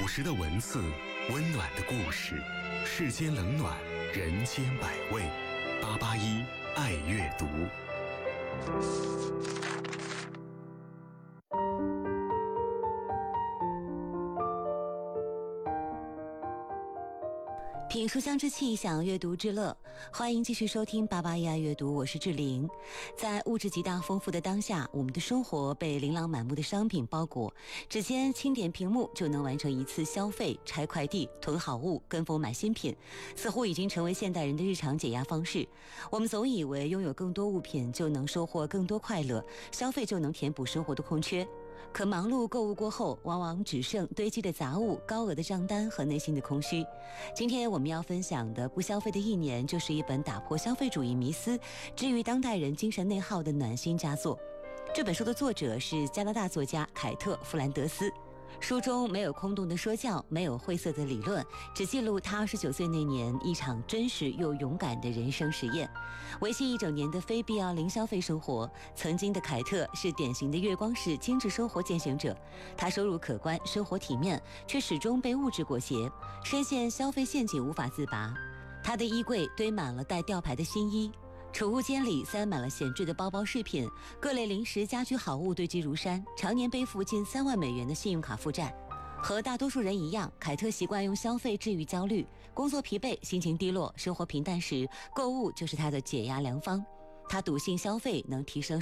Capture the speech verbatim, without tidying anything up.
朴实的文字，温暖的故事，世间冷暖，人间百味。八八一爱阅读。 品书香之气，享阅读之乐，欢迎继续收听八八一爱阅读，我是志玲。在物质极大丰富的当下，我们的生活被琳琅满目的商品包裹，只见轻点屏幕就能完成一次消费，拆快递、囤好物、跟风买新品，似乎已经成为现代人的日常解压方式。我们总以为拥有更多物品就能收获更多快乐，消费就能填补生活的空缺。可忙碌购物过后，往往只剩堆积的杂物、高额的账单和内心的空虚。今天我们要分享的《不消费的一年》，就是一本打破消费主义迷思、治愈当代人精神内耗的暖心佳作。这本书的作者是加拿大作家凯特·弗兰德斯。书中没有空洞的说教，没有晦涩的理论，只记录他二十九岁那年一场真实又勇敢的人生实验。维系一整年的非必要零消费生活，曾经的凯特是典型的月光式精致生活践行者。他收入可观，生活体面，却始终被物质裹挟，深陷消费陷阱无法自拔。他的衣柜堆满了带吊牌的新衣，储物间里塞满了闲置的包包饰品，各类零食家居好物堆积如山，常年背负近三万美元的信用卡负债。和大多数人一样，凯特习惯用消费治愈焦虑，工作疲惫，心情低落，生活平淡时，购物就是他的解压良方。他笃信消费能提升